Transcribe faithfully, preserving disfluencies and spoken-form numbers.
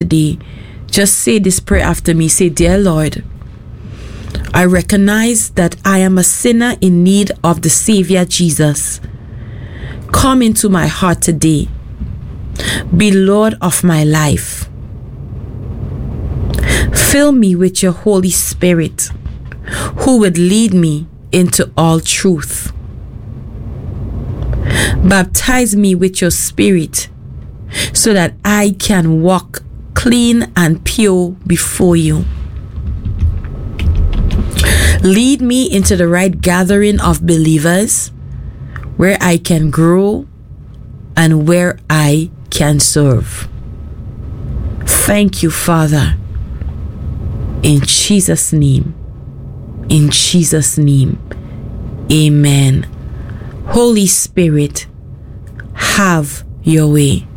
today, just say this prayer after me. Say, "Dear Lord, I recognize that I am a sinner in need of the Savior Jesus. Come into my heart today. Be Lord of my life. Fill me with your Holy Spirit, who would lead me into all truth. Baptize me with your Spirit so that I can walk clean and pure before you. Lead me into the right gathering of believers where I can grow and where I can serve. Thank you, Father. In Jesus' name. In Jesus' name. Amen. Holy Spirit, have your way.